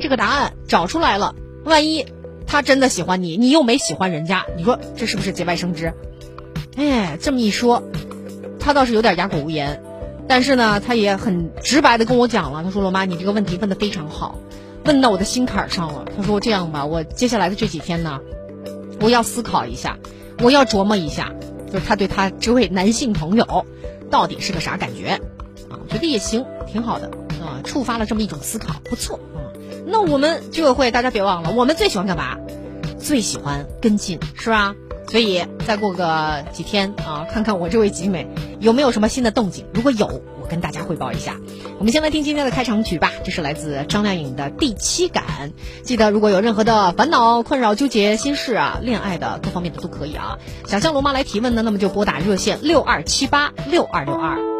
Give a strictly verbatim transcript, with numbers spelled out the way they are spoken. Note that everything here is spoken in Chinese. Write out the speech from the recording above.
这个答案找出来了，万一他真的喜欢你，你又没喜欢人家，你说这是不是节外生枝？哎，这么一说，他倒是有点哑口无言，但是呢，他也很直白的跟我讲了，他说罗妈，你这个问题问得非常好，问到我的心坎上了。他说这样吧，我接下来的这几天呢，我要思考一下，我要琢磨一下，就是他对他这位男性朋友到底是个啥感觉啊？我觉得也行，挺好的啊，触发了这么一种思考，不错啊。那我们居委会大家别忘了，我们最喜欢干嘛？最喜欢跟进，是吧？所以再过个几天啊，看看我这位集美有没有什么新的动静，如果有，我跟大家汇报一下。我们先来听今天的开场曲吧，这是来自张靓颖的《第七感》。记得如果有任何的烦恼、困扰、纠结、心事啊，恋爱的各方面的都可以啊，想向罗妈来提问呢，那么就拨打热线六二七八六二六二。